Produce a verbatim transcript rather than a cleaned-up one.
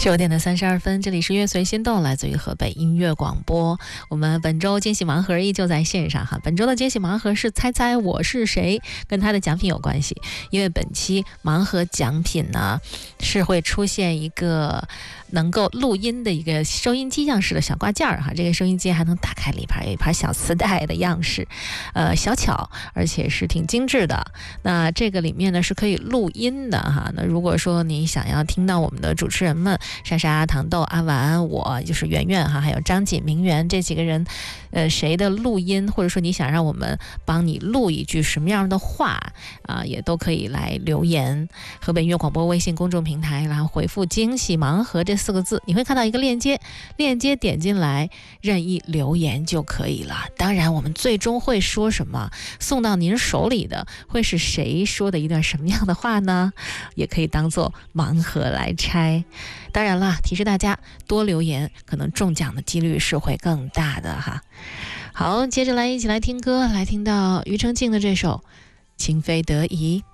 十五点的三十二分，这里是乐随心动，来自于河北音乐广播。我们本周惊喜盲盒依旧在线上哈。本周的惊喜盲盒是猜猜我是谁，跟他的奖品有关系。因为本期盲盒奖品呢是会出现一个能够录音的一个收音机样式的小挂件哈。这个收音机还能打开，里边有一盘小磁带的样式，呃，小巧，而且是挺精致的。那这个里面呢是可以录音的哈。那如果说你想要听到我们的主持人们莎莎、糖豆、阿丸，我就是圆圆哈，还有张锦、明媛这几个人，呃，谁的录音，或者说你想让我们帮你录一句什么样的话啊、呃，也都可以来留言。河北音乐广播微信公众平台，然后回复“惊喜盲盒”这四个字，你会看到一个链接，链接点进来，任意留言就可以了。当然，我们最终会说什么，送到您手里的会是谁说的一段什么样的话呢？也可以当做盲盒来拆。当然了，提示大家多留言，可能中奖的几率是会更大的哈。好，接着来一起来听歌，来听到庾澄庆的这首《情非得已》。